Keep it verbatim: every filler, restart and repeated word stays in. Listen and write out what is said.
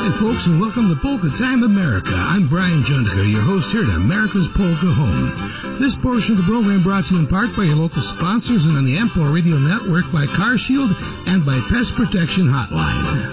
Hi, folks, and welcome to Polka Time America. I'm Brian Jundica, your host here at America's Polka Home. This portion of the program brought to you in part by your local sponsors and on the Ampo Radio Network by CarShield and by Pest Protection Hotline.